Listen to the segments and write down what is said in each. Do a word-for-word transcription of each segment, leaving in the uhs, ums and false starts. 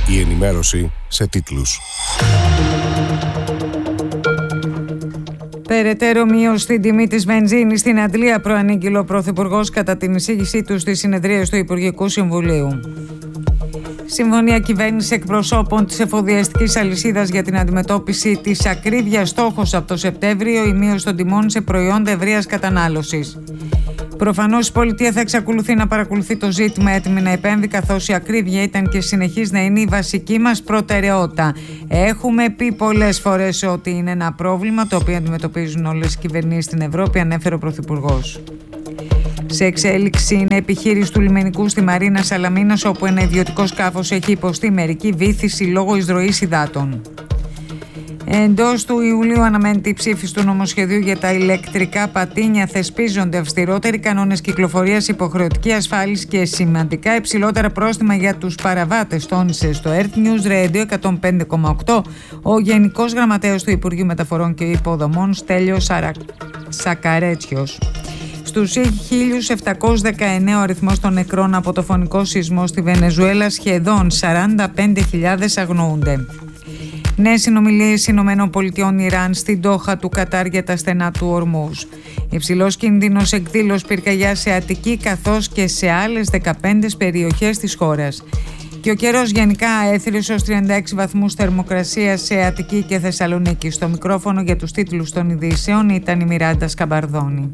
Η ενημέρωση σε τίτλους. Περαιτέρω μείωση στην τιμή της βενζίνης στην Αντλία, προανήγγειλε ο Πρωθυπουργός κατά την εισήγησή του στις συνεδρίες του Υπουργικού Συμβουλίου. Συμφωνία κυβέρνηση εκπροσώπων της εφοδιαστικής αλυσίδας για την αντιμετώπιση της ακρίβειας. Στόχος από το Σεπτέμβριο η μείωση των τιμών σε προϊόντα ευρείας κατανάλωσης. Προφανώς η πολιτεία θα εξακολουθεί να παρακολουθεί το ζήτημα, έτοιμη να επέμβει, καθώς η ακρίβεια ήταν και συνεχίζει να είναι η βασική μας προτεραιότητα. Έχουμε πει πολλές φορές ότι είναι ένα πρόβλημα το οποίο αντιμετωπίζουν όλες οι κυβερνήσεις στην Ευρώπη, ανέφερε ο Πρωθυπουργός. Σε εξέλιξη είναι επιχείρηση του λιμενικού στη Μαρίνα Σαλαμίνας, όπου ένα ιδιωτικό σκάφος έχει υποστεί μερική βύθιση λόγω εισρωής υδάτων. Εντός του Ιουλίου αναμένεται η ψήφιση του νομοσχεδίου για τα ηλεκτρικά πατίνια. Θεσπίζονται αυστηρότεροι κανόνες κυκλοφορίας, υποχρεωτική ασφάλιση και σημαντικά υψηλότερα πρόστιμα για τους παραβάτες, τόνισε στο Earth News Radio εκατόν πέντε κόμμα οκτώ ο Γενικός Γραμματέας του Υπουργείου Μεταφορών και Υποδομών Στέλιος Σαρα... Σακαρέτσιος. Στους χίλιους επτακόσιους δεκαεννέα ο αριθμός των νεκρών από το φωνικό σεισμό στη Βενεζουέλα, σχεδόν σαράντα πέντε χιλιάδες αγνοούνται. Νέες συνομιλίες Ηνωμένων Πολιτειών Ιράν στην Ντόχα του Κατάρ για τα στενά του Ορμούζ. Υψηλός κίνδυνος εκδήλωση πυρκαγιά σε Αττική καθώς και σε άλλες δεκαπέντε περιοχές της χώρας. Και ο καιρός γενικά έθριος ως τριάντα έξι βαθμούς θερμοκρασία σε Αττική και Θεσσαλονίκη. Στο μικρόφωνο για τους τίτλους των ειδήσεων ήταν η Μιράντα Σκαμπαρδόνη.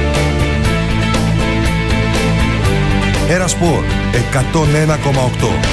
Era Sport εκατόν ένα κόμμα οκτώ.